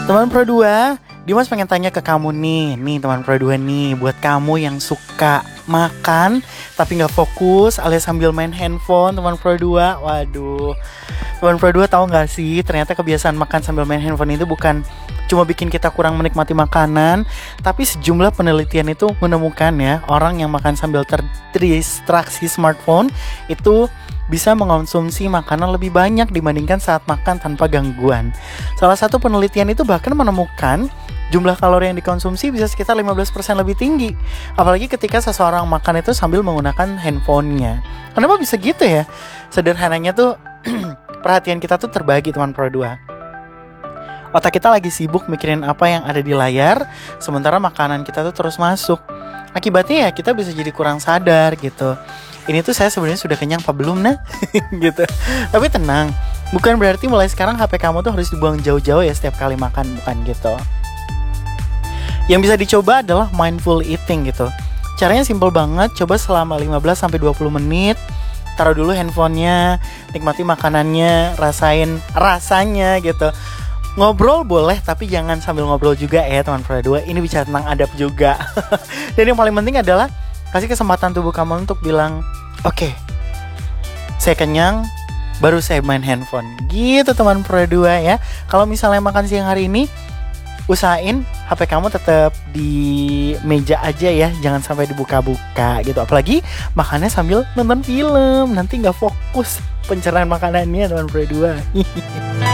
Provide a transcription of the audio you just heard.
Teman Pro 2, Dimas pengen tanya ke kamu nih teman Pro 2 nih, buat kamu yang suka makan tapi nggak fokus alias sambil main handphone, teman Pro 2. Waduh, teman Pro 2 tahu nggak sih, ternyata kebiasaan makan sambil main handphone itu bukan cuma bikin kita kurang menikmati makanan, tapi sejumlah penelitian itu menemukan ya, orang yang makan sambil terdistraksi smartphone itu bisa mengonsumsi makanan lebih banyak dibandingkan saat makan tanpa gangguan. Salah satu penelitian itu bahkan menemukan jumlah kalori yang dikonsumsi bisa sekitar 15% lebih tinggi, apalagi ketika seseorang makan itu sambil menggunakan handphonenya. Kenapa bisa gitu ya? Sederhananya tuh perhatian kita tuh terbagi, teman Pro 2. Otak kita lagi sibuk mikirin apa yang ada di layar, sementara makanan kita tuh terus masuk. Akibatnya ya kita bisa jadi kurang sadar gitu. Ini tuh saya sebenarnya sudah kenyang apa belum nah? Gitu. Tapi tenang, bukan berarti mulai sekarang HP kamu tuh harus dibuang jauh-jauh ya setiap kali makan, bukan gitu. Yang bisa dicoba adalah mindful eating gitu. Caranya simple banget, coba selama 15-20 menit. Taruh dulu handphonenya, nikmati makanannya, rasain rasanya gitu. Ngobrol boleh, tapi jangan sambil ngobrol juga ya teman Pro 2. Ini bicara tentang adab juga. Dan yang paling penting adalah kasih kesempatan tubuh kamu untuk bilang, oke, saya kenyang, baru saya main handphone. Gitu teman Pro 2 ya. Kalau misalnya makan siang hari ini, usahain HP kamu tetap di meja aja ya, jangan sampai dibuka-buka gitu. Apalagi makannya sambil nonton film, nanti gak fokus pencernaan makanannya teman Pro 2.